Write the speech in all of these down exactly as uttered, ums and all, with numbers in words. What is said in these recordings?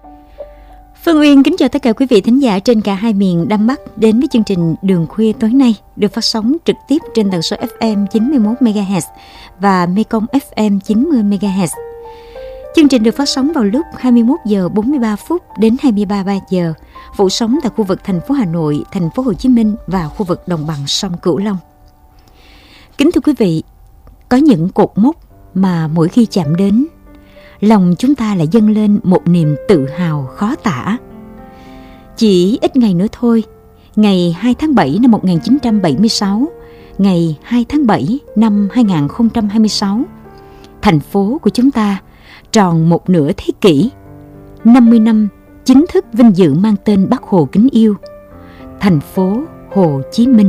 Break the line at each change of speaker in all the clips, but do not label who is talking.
Phương Uyên kính chào tất cả quý vị thính giả trên cả hai miền Nam Bắc đến với chương trình Đường Khuya tối nay được phát sóng trực tiếp trên tần số ép em chín mươi mốt mê ga héc và Mekong ép em chín mươi mê ga héc. Chương trình được phát sóng vào lúc hai mươi mốt giờ bốn mươi ba phút đến hai mươi ba giờ, phủ sóng tại khu vực thành phố Hà Nội, thành phố Hồ Chí Minh và khu vực đồng bằng sông Cửu Long. Kính thưa quý vị, có những cột mốc mà mỗi khi chạm đến, lòng chúng ta lại dâng lên một niềm tự hào khó tả. Chỉ ít ngày nữa thôi, ngày hai tháng bảy năm một nghìn chín trăm bảy mươi sáu, ngày hai tháng bảy năm hai nghìn không trăm hai mươi sáu, thành phố của chúng ta tròn một nửa thế kỷ, năm mươi năm chính thức vinh dự mang tên Bác Hồ kính yêu, thành phố Hồ Chí Minh.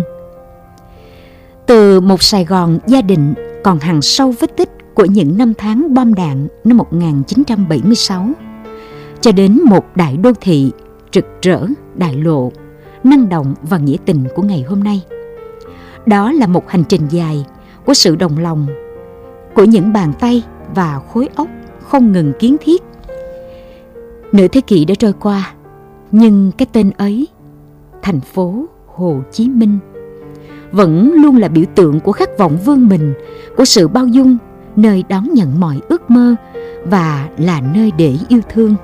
Từ một Sài Gòn gia đình còn hằn sâu vết tích của những năm tháng bom đạn năm một nghìn chín trăm bảy mươi sáu, cho đến một đại đô thị rực rỡ, đại lộ, năng động và nghĩa tình của ngày hôm nay. Đó là một hành trình dài của sự đồng lòng, của những bàn tay và khối óc không ngừng kiến thiết. Nửa thế kỷ đã trôi qua, nhưng cái tên ấy, thành phố Hồ Chí Minh, vẫn luôn là biểu tượng của khát vọng vươn mình, của sự bao dung, nơi đón nhận mọi ước mơ và là nơi để yêu thương.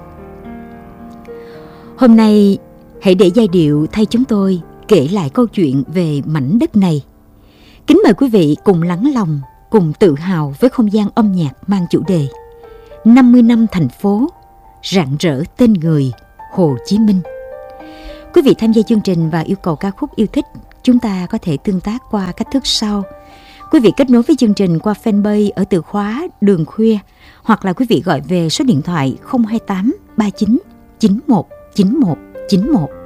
Hôm nay, hãy để giai điệu thay chúng tôi kể lại câu chuyện về mảnh đất này. Kính mời quý vị cùng lắng lòng, cùng tự hào với không gian âm nhạc mang chủ đề năm mươi năm thành phố, rạng rỡ tên người Hồ Chí Minh. Quý vị tham gia chương trình và yêu cầu ca khúc yêu thích, chúng ta có thể tương tác qua cách thức sau. Quý vị kết nối với chương trình qua fanpage ở từ khóa Đường Khuya, hoặc là quý vị gọi về số điện thoại không hai tám ba chín chín một chín một chín một.